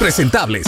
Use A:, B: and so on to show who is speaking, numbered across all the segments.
A: Impresentables.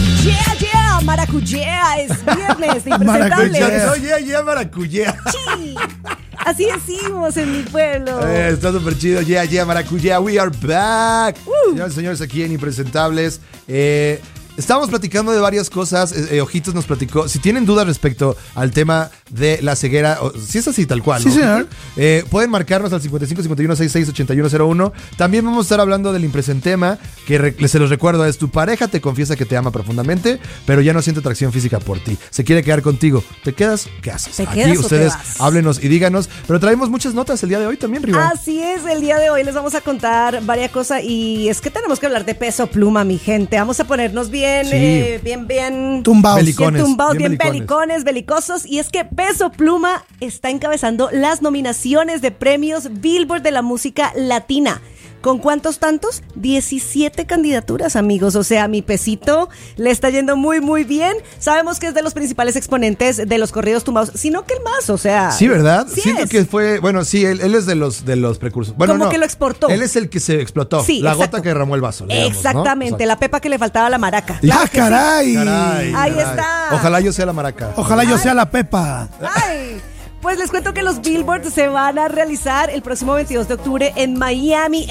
B: Yeah, maracuyá, es viernes de Impresentables.
C: Maracuyá.
B: Sí. Así decimos en mi pueblo.
C: Está súper chido. Maracuyá. We are back. Señoras y señores, aquí en Impresentables. Estábamos platicando de varias cosas. Ojitos nos platicó. Si tienen dudas respecto al tema de la ceguera, si es así tal cual,
D: sí,
C: ¿no?
D: señor.
C: Pueden marcarnos al 55 51 66 8101. También vamos a estar hablando del impresentema, que se los recuerdo, es tu pareja te confiesa que te ama profundamente, pero ya no siente atracción física por ti. Se quiere quedar contigo. ¿Te quedas? ¿Qué haces?
B: ¿Te
C: Aquí
B: quedas o
C: ustedes
B: te vas?
C: háblenos y díganos. Pero traemos muchas notas el día de hoy también, Riva.
B: Así es, el día de hoy les vamos a contar varias cosas y es que tenemos que hablar de Peso Pluma, mi gente. Vamos a ponernos bien,
C: Sí.
B: bien
D: tumbados.
C: Belicones.
B: bien belicones, belicosos. Y es que Peso Pluma está encabezando las nominaciones de premios Billboard de la música latina. ¿Con cuántos tantos? 17 candidaturas, amigos. O sea, mi Pesito le está yendo muy, muy bien. Sabemos que es de los principales exponentes de los corridos tumbados, sino que el más, o sea.
C: Sí, ¿verdad?
B: Sí
C: Siento
B: es.
C: que fue, bueno, sí, él es de los precursores. Bueno,
B: Como
C: no,
B: que lo exportó.
C: Él es el que se explotó.
B: Sí,
C: la
B: exacto.
C: gota que derramó el vaso. Digamos,
B: Exactamente,
C: ¿no?
B: la pepa que le faltaba a la maraca.
C: Y-
D: ¡Ah, caray!
C: Caray,
B: Ahí
C: caray.
B: está.
C: Ojalá yo sea la maraca.
D: Ojalá yo sea la Pepa.
B: Ay, pues les cuento que los Billboard se van a realizar el próximo 22 de octubre en Miami,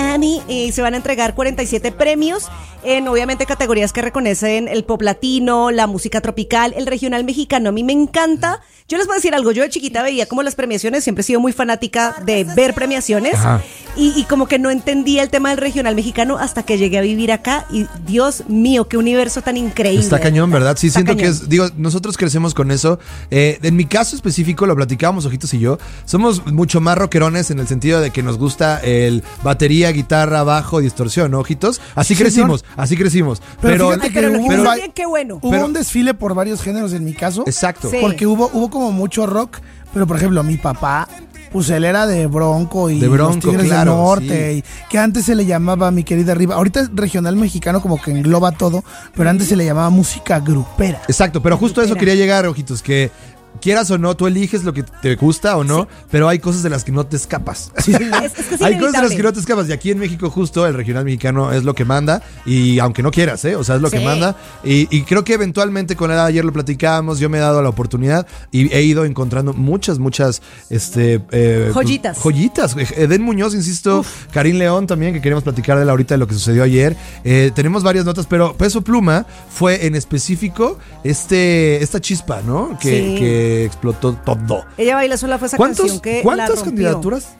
B: y se van a entregar 47 premios en, obviamente, categorías que reconocen el pop latino, la música tropical, el regional mexicano. A mí me encanta. Yo les voy a decir algo, yo de chiquita veía como las premiaciones, siempre he sido muy fanática de ver premiaciones.
C: Ajá.
B: Y como que no entendía el tema del regional mexicano hasta que llegué a vivir acá y Dios mío, qué universo tan increíble.
C: Está cañón, ¿verdad? Sí,
B: Está
C: siento que
B: cañón.
C: es, digo, nosotros crecemos con eso. En mi caso específico, lo platicábamos Ojitos y yo, somos mucho más rockerones en el sentido de que nos gusta el batería, guitarra, bajo, distorsión, ¿no, Ojitos? Así
D: Sí,
C: crecimos, así crecimos.
D: Pero fíjate que
B: Pero lo que
D: hubo-
B: hizo bien, qué bueno.
D: Hubo
C: Pero-
D: un desfile por varios géneros en mi caso.
C: Exacto.
B: Sí.
D: Porque hubo como mucho rock, pero por ejemplo, mi papá, pues él era de Bronco y
C: De Bronco,
D: los Tigres
C: claro,
D: del Norte,
C: sí.
D: y que antes se le llamaba, mi querida Riva, ahorita es regional mexicano como que engloba todo, pero antes se le llamaba música grupera.
C: Exacto, pero justo a eso quería llegar, Ojitos, que quieras o no, tú eliges lo que te gusta o no, pero hay cosas de las que no te escapas.
B: Es que es
C: Hay cosas de las
B: inevitable.
C: que no te escapas. Y aquí en México justo el regional mexicano es lo que manda. Y aunque no quieras, o sea, es lo que
B: Sí.
C: manda. Y creo que eventualmente con él ayer lo platicábamos, yo me he dado la oportunidad y he ido encontrando muchas
B: Joyitas.
C: joyitas. Eden Muñoz, insisto, Karim León también, que queremos platicar de él ahorita de lo que sucedió ayer. Tenemos varias notas, pero Peso Pluma fue en específico esta chispa, ¿no?
B: Sí.
C: Que explotó todo.
B: Ella baila sola fue esa canción que la
C: ¿Cuántas
B: rompió.
C: candidaturas